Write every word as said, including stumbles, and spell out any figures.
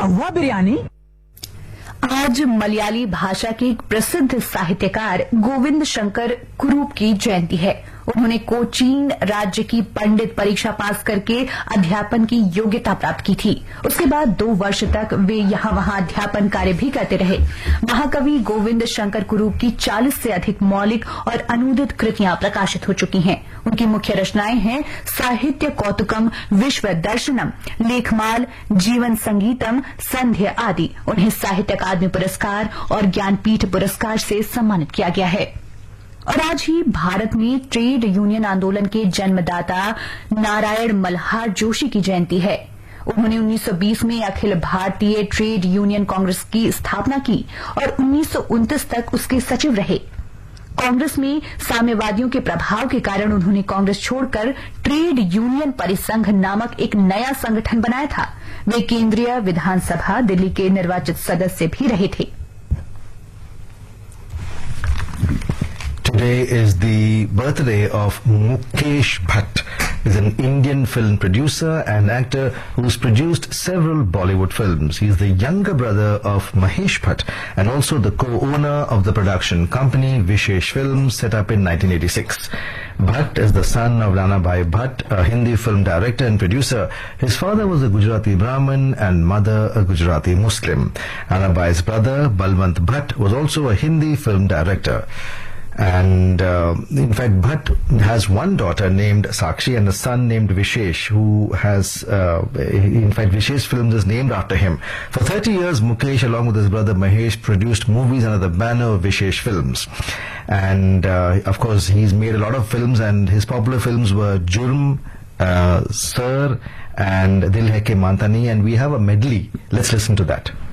कौवा बिरयानी। आज मलयाली भाषा के एक प्रसिद्ध साहित्यकार गोविंद शंकर कुरूप की जयंती है। उन्होंने कोचीन राज्य की पंडित परीक्षा पास करके अध्यापन की योग्यता प्राप्त की थी। उसके बाद दो वर्ष तक वे यहाँ वहाँ अध्यापन कार्य भी करते रहे। महाकवि गोविंद शंकर कुरूप की चालीस से अधिक मौलिक और अनूदित कृतियां प्रकाशित हो चुकी हैं। उनकी मुख्य रचनाएं हैं साहित्य कौतुकम, विश्व दर्शनम, लेखमाल, जीवन संगीतम, संध्या आदि। उन्हें साहित्य अकादमी पुरस्कार और ज्ञानपीठ पुरस्कार से सम्मानित किया गया है। और आज ही भारत में ट्रेड यूनियन आंदोलन के जन्मदाता नारायण मल्हार जोशी की जयंती है। उन्होंने उन्नीस सौ बीस में अखिल भारतीय ट्रेड यूनियन कांग्रेस की स्थापना की और उन्नीस सौ उनतीस तक उसके सचिव रहे। कांग्रेस में साम्यवादियों के प्रभाव के कारण उन्होंने कांग्रेस छोड़कर ट्रेड यूनियन परिसंघ नामक एक नया संगठन बनाया था। वे केंद्रीय विधानसभा दिल्ली के निर्वाचित सदस्य भी रहे थे। Today is the birthday of Mukesh Bhatt. He's an Indian film producer and actor who's produced several Bollywood films. He's the younger brother of Mahesh Bhatt and also the co-owner of the production company Vishesh Films, set up in nineteen eighty-six. Bhatt is the son of Rana Bhai Bhatt, a Hindi film director and producer. His father was a Gujarati Brahmin and mother a Gujarati Muslim. Rana Bhai's brother Balwant Bhatt was also a Hindi film director. And uh, in fact, Bhatt has one daughter named Sakshi and a son named Vishesh, who has, uh, in fact, Vishesh Films is named after him. For thirty years, Mukesh, along with his brother Mahesh, produced movies under the banner of Vishesh Films. And uh, of course, he's made a lot of films, and his popular films were Jurm, uh, Sir, and Dil Hai Ke Mantani, and we have a medley. Let's listen to that.